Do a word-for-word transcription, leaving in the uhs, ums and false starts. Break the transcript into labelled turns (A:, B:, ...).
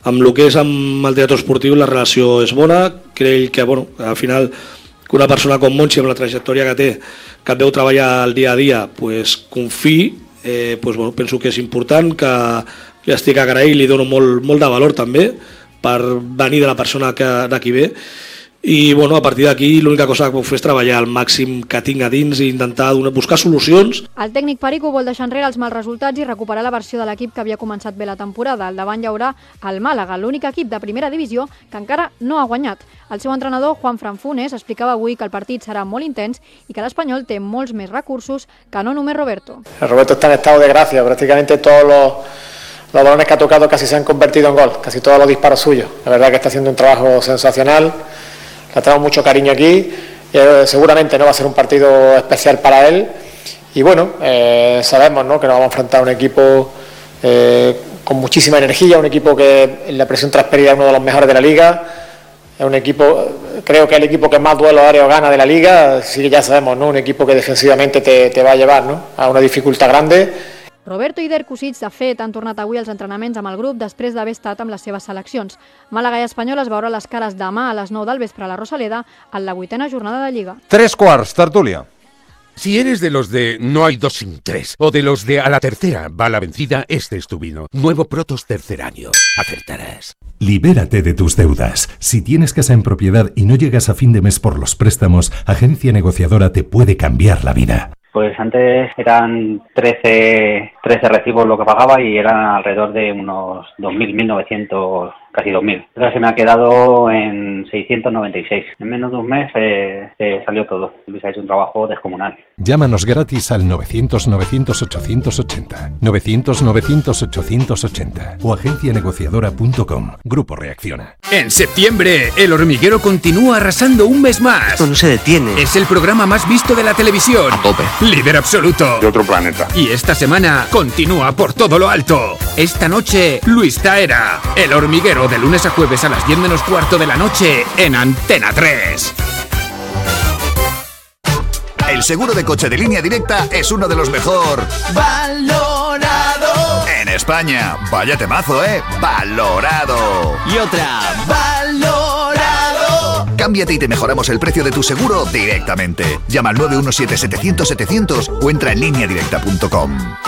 A: amb el que és amb el director esportiu la relació és bona, crec que bueno, al final que una persona com Monchi amb la trajectòria que té, que et veu treballar el dia a dia, pues, confiï, eh, pues, bueno, penso que és important, que ja estic agraït i li dono molt, molt de valor també per venir de la persona que, de qui ve. I bueno, a partir d'aquí l'única cosa que puc fer és treballar al màxim que tinc a dins i intentar donar, buscar solucions.
B: El tècnic Perico vol deixar enrere els mals resultats i recuperar la versió de l'equip que havia començat bé la temporada. Al davant hi haurà el Màlaga, l'únic equip de primera divisió que encara no ha guanyat. El seu entrenador, Juan Fran Funes, explicava avui que el partit serà molt intens i que l'Espanyol té molts més recursos que no només Roberto.
C: Roberto está en estado de gracia, prácticamente todos los... Los balones que ha tocado casi se han convertido en gol, casi todos los disparos suyos. La verdad que está haciendo un trabajo sensacional, le tenemos mucho cariño aquí, eh, seguramente no va a ser un partido especial para él. Y bueno, eh, sabemos, ¿no?, que nos vamos a enfrentar a un equipo eh, con muchísima energía, un equipo que en la presión transferida es uno de los mejores de la liga. Es un equipo, creo que es el equipo que más duelos aéreos gana de la liga, así que ya sabemos, ¿no?, un equipo que defensivamente te, te va a llevar, ¿no?, a una dificultad grande.
B: Roberto i Dirk Kosich, de fet, han tornat avui als entrenaments amb el grup després d'haver estat amb les seves seleccions. Màlaga i Espanyol es veurà les cares demà a les nou del vespre a la Rosaleda en la vuitena jornada de Lliga.
D: Tres quarts, tertúlia.
E: Si eres de los de no hay dos sin tres, o de los de a la tercera va la vencida, este es tu vino. Nuevo Protos tercer año. Acertarás.
F: Libérate de tus deudas. Si tienes casa en propiedad y no llegas a fin de mes por los préstamos, Agencia Negociadora te puede cambiar la vida.
G: Pues antes eran trece, trece recibos lo que pagaba y eran alrededor de unos dos mil, mil novecientos, casi dos mil. Ahora se me ha quedado en seiscientos noventa y seis. En menos de un mes eh, eh, salió todo. Luis ha hecho un trabajo descomunal.
F: Llámanos gratis al novecientos, novecientos, ochocientos ochenta, novecientos, novecientos, ochocientos ochenta o agencia negociadora punto com. Grupo Reacciona.
E: En septiembre, El Hormiguero continúa arrasando un mes más.
H: Esto no se detiene.
E: Es el programa más visto de la televisión.
H: A tope.
E: Líder absoluto.
I: De otro planeta.
E: Y esta semana continúa por todo lo alto. Esta noche, Luis Taera. El Hormiguero, de lunes a jueves a las diez menos cuarto de la noche en Antena tres.
J: El seguro de coche de Línea Directa es uno de los mejor
K: valorado
J: en España. Vaya temazo, ¿eh? Valorado.
K: Y otra, valorado.
J: Cámbiate y te mejoramos el precio de tu seguro directamente. Llama al nueve uno siete, setecientos, setecientos o entra en línea directa punto com.